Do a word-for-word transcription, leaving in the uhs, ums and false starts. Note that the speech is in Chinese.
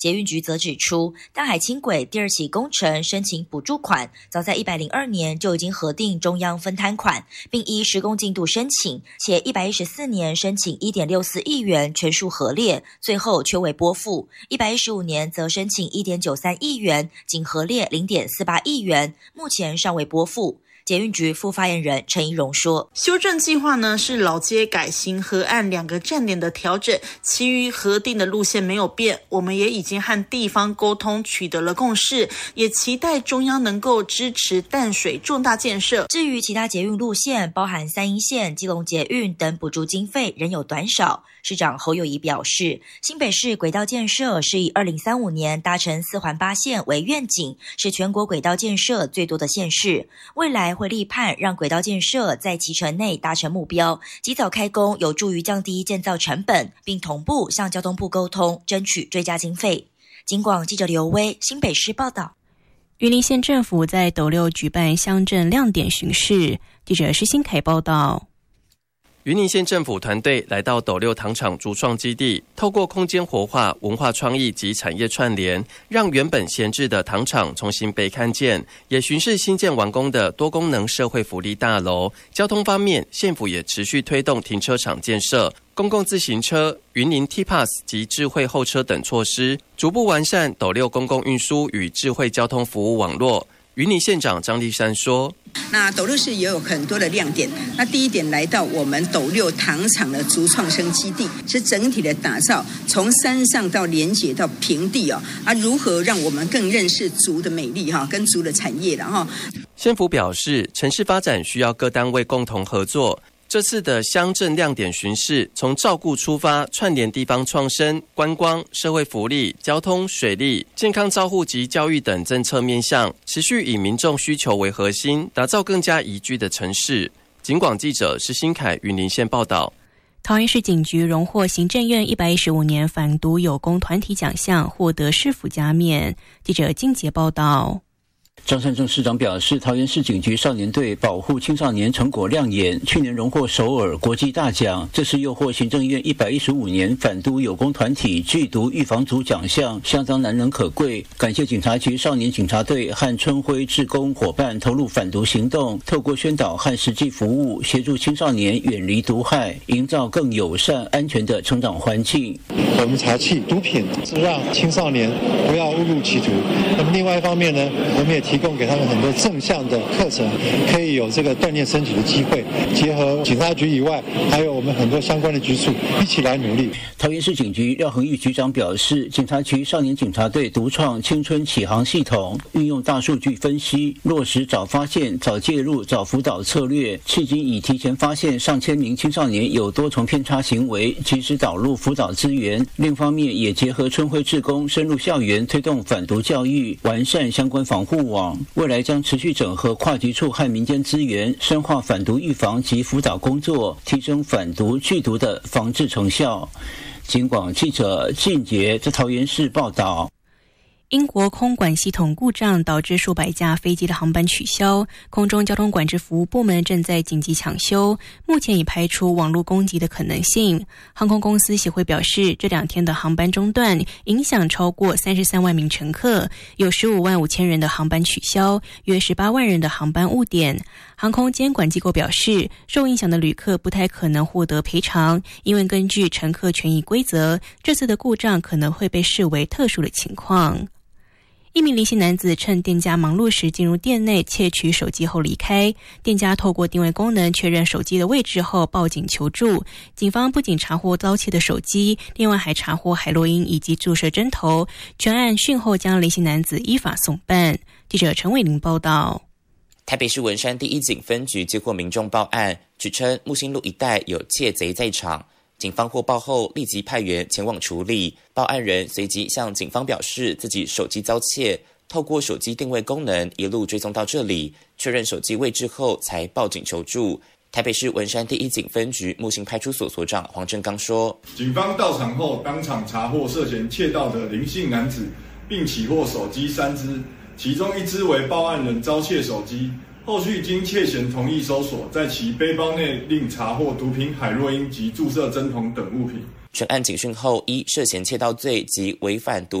捷运局则指出，淡海轻轨第二期工程申请补助款，早在一百零二年就已经核定中央分摊款，并依施工进度申请，且一百一十四年申请 一点六四亿元全数核列，最后却未拨付；一百一十五年则申请 一点九三亿元，仅核列 零点四八亿元，目前尚未拨付。捷运局副发言人陈怡蓉说， 修正计划呢是老街改行河岸两个站点的调整，其余核定的路线没有变，我们也已经和地方沟通取得了共识，也期待中央能够支持淡水重大建设。 至于其他捷运路线，包含三鶯线、基隆捷运等补助经费仍有短少。市长侯友宜表示，新北市轨道建设是以二零三五年达成四环八线为愿景，是全国轨道建设最多的县市，未来会力盼让轨道建设在期程内达成目标，及早开工有助于降低建造成本，并同步向交通部沟通，争取追加经费。警广记者刘威新北市报道。 云林县政府在斗六举办乡镇亮点巡视，记者施新凯报道。 云林县政府团队来到斗六糖厂竹创基地，透过空间活化、文化创意及产业串联，让原本闲置的糖厂重新被看见，也巡视新建完工的多功能社会福利大楼。交通方面，县府也持续推动停车场建设、公共自行车、云林 T-Pass 及智慧候车等措施，逐步完善斗六公共运输与智慧交通服务网络。云林县长张立山说， 那斗六市也有很多的亮点，那第一点来到我们斗六糖厂的竹创生基地，是整体的打造，从山上到连结到平地哦，啊，如何让我们更认识竹的美丽哈，跟竹的产业了哈。 县府表示，城市发展需要各单位共同合作。这次的乡镇亮点巡视，从照顾出发，串联地方创生、观光、社会福利、交通、水利、健康照护及教育等政策面向，持续以民众需求为核心，打造更加宜居的城市。警广记者施新凯云林县报道。 桃园市警局荣获行政院一百一十五年反毒有功团体奖项，获得市府加冕。记者金杰报道。 张善政市长表示，桃园市警局少年队保护青少年成果亮眼，去年荣获首尔国际大奖，这次又获行政院一百一十五年反毒有功团体剧毒预防组奖项，相当难能可贵。感谢警察局少年警察队和春晖志工伙伴投入反毒行动，透过宣导和实际服务，协助青少年远离毒害，营造更友善安全的成长环境。 我们查缉毒品是让青少年不要误入歧途，那么另外一方面呢，我们也提供给他们很多正向的课程，可以有这个锻炼身体的机会，结合警察局以外还有我们很多相关的局处一起来努力。 桃园市警局廖恒玉局长表示，警察局少年警察队独创青春启航系统，运用大数据分析，落实早发现、早介入、早辅导策略，迄今已提前发现上千名青少年有多重偏差行为，及时导入辅导资源。另一方面，也结合春晖志工深入校园，推动反毒教育，完善相关防护网。未来将持续整合跨局处和民间资源，深化反毒预防及辅导工作，提升反毒剧毒的防治成效。警广记者靳杰在桃园市报道。 英国空管系统故障导致数百架飞机的航班取消，空中交通管制服务部门正在紧急抢修，目前已排除网络攻击的可能性。航空公司协会表示，这两天的航班中断影响超过三十三万名乘客，有十五万五千人的航班取消，约十八万人的航班误点。航空监管机构表示，受影响的旅客不太可能获得赔偿，因为根据乘客权益规则，这次的故障可能会被视为特殊的情况。一名林姓男子趁店家忙碌时进入店内窃取手机后离开，店家透过定位功能确认手机的位置后报警求助。警方不仅查获盗窃的手机，另外还查获海洛因以及注射针头，全案讯后将林姓男子依法送办。记者陈伟玲报道。 台北市文山第一警分局接获民众报案，指称木星路一带有窃贼在场。警方获报后立即派员前往处理，报案人随即向警方表示自己手机遭窃，透过手机定位功能一路追踪到这里，确认手机位置后才报警求助。台北市文山第一警分局木星派出所所长黄正刚说， 警方到场后当场查获涉嫌窃盗的林姓男子，并起获手机三只，其中一只为报案人遭窃手机，后续经窃嫌同意搜索，在其背包内另查获毒品海洛因及注射针筒等物品。 全案警讯后，依涉嫌窃盗罪及违反毒